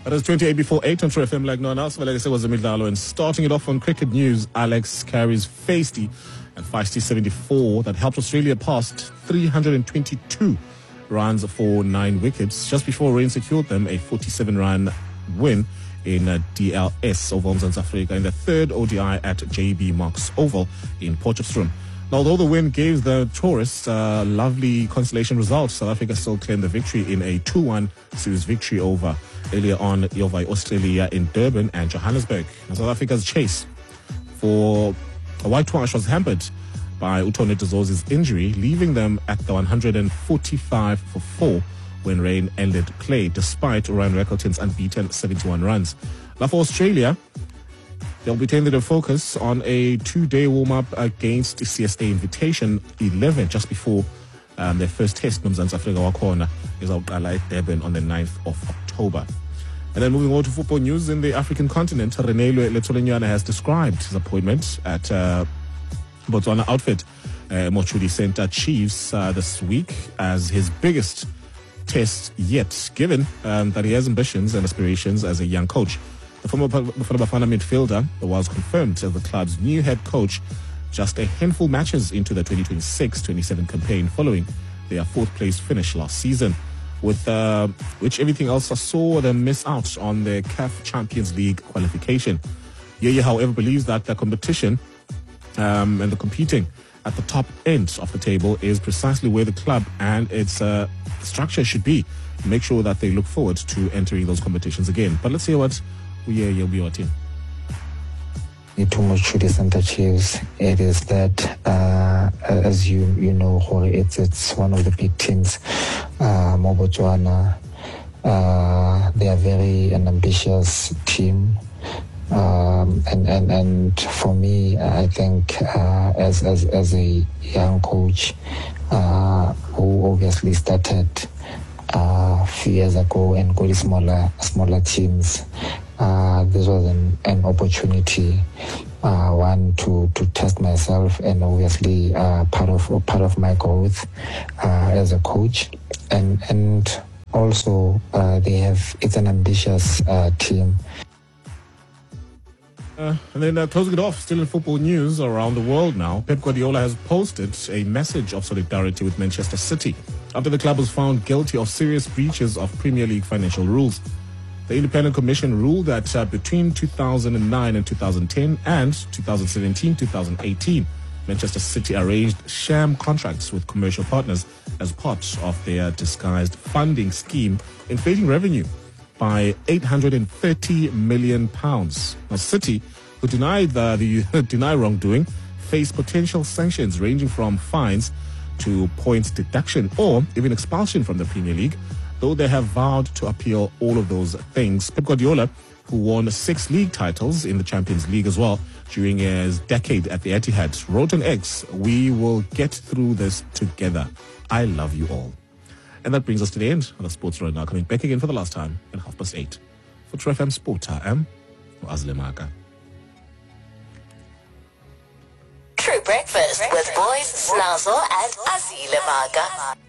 It is 28 before 8 on True FM like no one else. Well, like I said, was the Midlalo. And starting it off on cricket news, Alex Carey's feisty and feisty 74 that helped Australia past 322 runs for 9 wickets just before rain secured them a 47-run win in DLS over South Africa in the third ODI at JB Marks Oval in Potchefstroom. Now, although the win gave the tourists a lovely consolation result, South Africa still claimed the victory in a 2-1 series victory over Australia in Durban and Johannesburg. Now, South Africa's chase for a whitewash was hampered by Utone Dzozi's injury, leaving them at the 145 for 4 when rain ended play, despite Ryan Reckleton's unbeaten 71 runs. Now, for Australia, they'll be tending to focus on a 2-day warm-up against the CSA Invitation 11 just before their first test. Mzansi Afrika wakhona is out at Durban on the 9th of October. And then moving on to football news in the African continent, Renelo Letolenyana has described his appointment at Botswana outfit Mochudi Center Chiefs this week as his biggest test yet, given that he has ambitions and aspirations as a young coach. The former Bafana midfielder was confirmed as the club's new head coach just a handful matches into the 2026-27 campaign following their 4th place finish last season, with which everything else saw them miss out on the CAF Champions League qualification. Yeye, however, believes that the competition and the competing at the top end of the table is precisely where the club and its structure should be. Make sure that they look forward to entering those competitions again. But let's hear what you'll be watching. To Mochudi Center Chiefs, it is that as you know, it's one of the big teams. Botswana, they are very an ambitious team. And for me, I think as a young coach who obviously started a few years ago and got smaller teams, this was an opportunity, one to test myself and obviously part of my growth as a coach, and also it's an ambitious team. And then closing it off, still in football news around the world now, Pep Guardiola has posted a message of solidarity with Manchester City after the club was found guilty of serious breaches of Premier League financial rules. The Independent Commission ruled that between 2009 and 2010 and 2017-2018, Manchester City arranged sham contracts with commercial partners as part of their disguised funding scheme, inflating revenue by £830 million. Now, City, who denied deny wrongdoing, face potential sanctions ranging from fines to points deduction or even expulsion from the Premier League, though they have vowed to appeal all of those things. Pep Guardiola, who won 6 league titles in the Champions League as well during his decade at the Etihad, wrote on X, "We will get through this together. I love you all." And that brings us to the end of the Sports Right Now. Coming back again for the last time at 8:30. For True FM Sport, I am Azile Maka. True Breakfast with Boys Snazzle and Azile Maka.